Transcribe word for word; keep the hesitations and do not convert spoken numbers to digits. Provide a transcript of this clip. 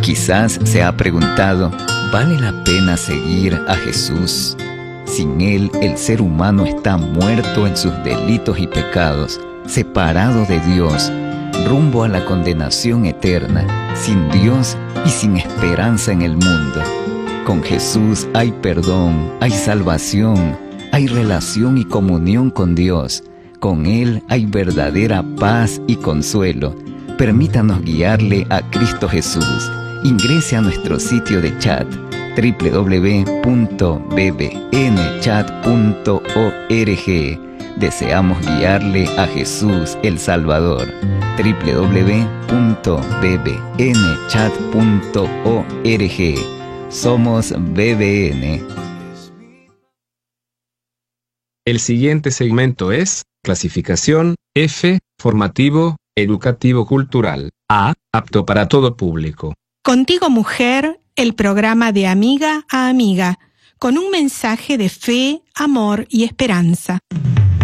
Quizás se ha preguntado, ¿vale la pena seguir a Jesús? Sin Él, el ser humano está muerto en sus delitos y pecados, separado de Dios, rumbo a la condenación eterna, sin Dios y sin esperanza en el mundo. Con Jesús hay perdón, hay salvación, hay relación y comunión con Dios. Con Él hay verdadera paz y consuelo. Permítanos guiarle a Cristo Jesús. Ingrese a nuestro sitio de chat doble u doble u doble u punto b b n chat punto org. Deseamos guiarle a Jesús el Salvador. doble u doble u doble u punto b b n chat punto org. Somos B B N. El siguiente segmento es clasificación F, formativo, educativo cultural. A, apto para todo público. Contigo Mujer, el programa de amiga a amiga, con un mensaje de fe, amor y esperanza.